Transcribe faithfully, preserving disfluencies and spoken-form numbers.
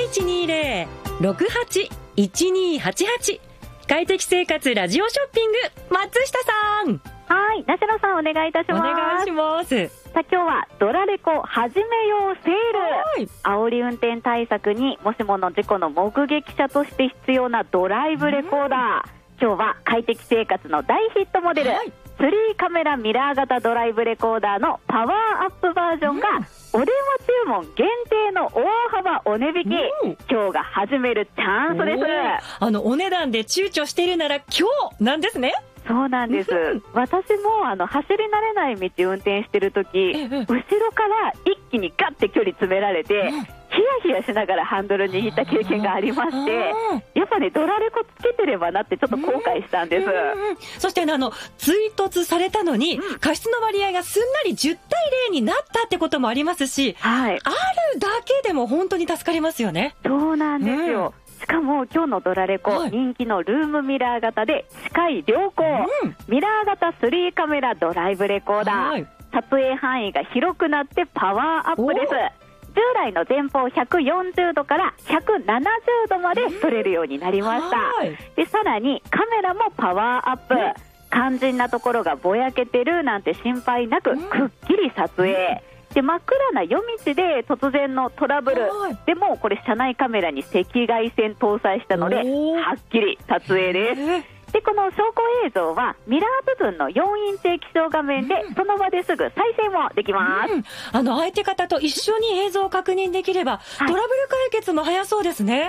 ちにゼロ ろくはちいちにはちはち。快適生活ラジオショッピング、松下さん。 はい、梨野さんお願いいたします。 お願いします。 さあ今日はドラレコ始めようセール。煽り運転対策にもしもの事故の目撃者として必要なドライブレコーダー、うん、今日は快適生活の大ヒットモデル、はい、スリーカメラミラー型ドライブレコーダーのパワーアップバージョンが、うん、お電話注文限定の大幅お値引き、うん、今日が始めるチャンスです。 あのお値段で躊躇しているなら今日なんですね。 そうなんです私もあの走り慣れない道運転してるとき、後ろから一気にガッて距離詰められて、うん、ヒヤヒヤしながらハンドル握った経験がありまして、やっぱねドラレコつけてればなってちょっと後悔したんです。うんうんうん、 そしてあの追突されたのに、うん、過失の割合がすんなりじゅうたいゼロになったってこともありますし、はい、あるだけでも本当に助かりますよね。 そうなんですよ。うん、しかも今日のドラレコ、はい、人気のルームミラー型で視界良好、うん、ミラー型スリーカメラドライブレコーダー、はい、撮影範囲が広くなってパワーアップです。従来の前方ひゃくよんじゅうどからひゃくななじゅうどまで撮れるようになりました。はい、でさらにカメラもパワーアップ、うん、肝心なところがぼやけてるなんて心配なく、うん、くっきり撮影、うん、で真っ暗な夜道で突然のトラブルでもこれ車内カメラに赤外線搭載したのではっきり撮影です。でこの証拠映像はミラー部分のよんインチ液晶画面でその場ですぐ再生もできます。うん、 あの相手方と一緒に映像を確認できれば、はい、トラブル解決も早そうですね。